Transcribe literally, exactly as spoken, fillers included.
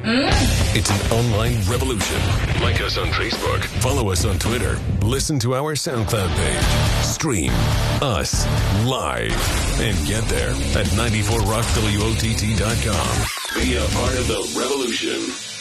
Mm. It's an online revolution. Like us on Facebook. Follow us on Twitter. Listen to our SoundCloud page. Stream us live. And get there at ninety-four rock W O T T dot com. Be a part of the revolution.